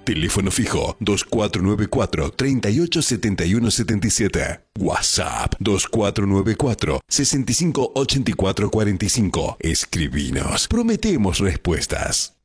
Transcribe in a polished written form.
Teléfono fijo 2494-387177. WhatsApp 2494-658445. Escribinos. Prometemos respuestas.